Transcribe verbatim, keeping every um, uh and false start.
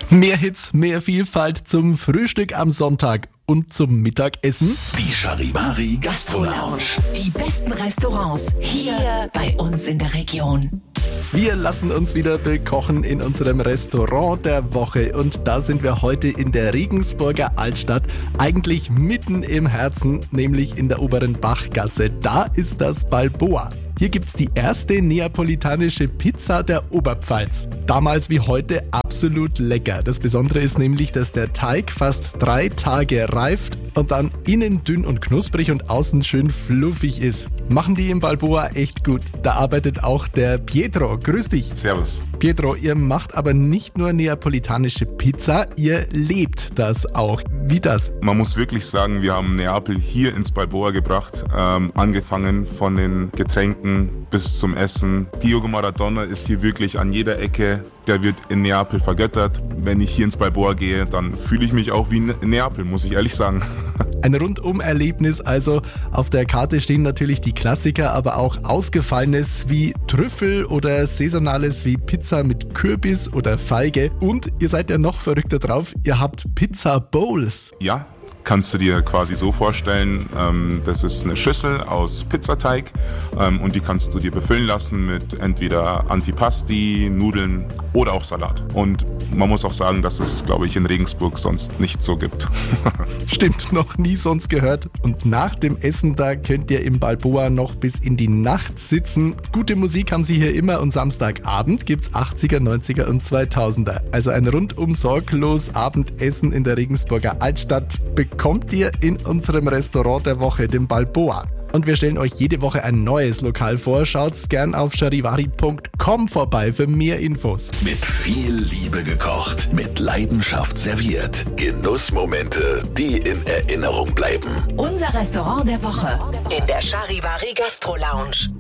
Mehr Hits, mehr Vielfalt zum Frühstück am Sonntag und zum Mittagessen. Die Charivari Gastro Lounge. Die besten Restaurants hier bei uns in der Region. Wir lassen uns wieder bekochen in unserem Restaurant der Woche und da sind wir heute in der Regensburger Altstadt, eigentlich mitten im Herzen, nämlich in der oberen Bachgasse. Da ist das Balboa. Hier gibt's die erste neapolitanische Pizza der Oberpfalz. Damals wie heute absolut lecker. Das Besondere ist nämlich, dass der Teig fast drei Tage reift und dann innen dünn und knusprig und außen schön fluffig ist. Machen die im Balboa echt gut. Da arbeitet auch der Pietro. Grüß dich. Servus. Pietro, ihr macht aber nicht nur neapolitanische Pizza, ihr lebt das auch. Wie das? Man muss wirklich sagen, wir haben Neapel hier ins Balboa gebracht. Ähm, angefangen von den Getränken bis zum Essen. Diego Maradona ist hier wirklich an jeder Ecke. Der wird in Neapel vergöttert. Wenn ich hier ins Balboa gehe, dann fühle ich mich auch wie in Neapel, muss ich ehrlich sagen. Ein Rundum-Erlebnis, also auf der Karte stehen natürlich die Klassiker, aber auch Ausgefallenes wie Trüffel oder Saisonales wie Pizza mit Kürbis oder Feige. Und ihr seid ja noch verrückter drauf, ihr habt Pizza Bowls. Ja, kannst du dir quasi so vorstellen, ähm, das ist eine Schüssel aus Pizzateig ähm, und die kannst du dir befüllen lassen mit entweder Antipasti, Nudeln oder auch Salat. Und man muss auch sagen, dass es, glaube ich, in Regensburg sonst nicht so gibt. Stimmt, noch nie sonst gehört. Und nach dem Essen, da könnt ihr im Balboa noch bis in die Nacht sitzen. Gute Musik haben sie hier immer und Samstagabend gibt's achtziger, neunziger und zweitausender. Also ein rundum sorglos Abendessen in der Regensburger Altstadt bekommt ihr in unserem Restaurant der Woche, dem Balboa. Und wir stellen euch jede Woche ein neues Lokal vor. Schaut's gern auf charivari punkt com vorbei für mehr Infos. Mit viel Liebe gekocht, mit Leidenschaft serviert. Genussmomente, die in Erinnerung bleiben. Unser Restaurant der Woche in der Charivari Gastro Lounge.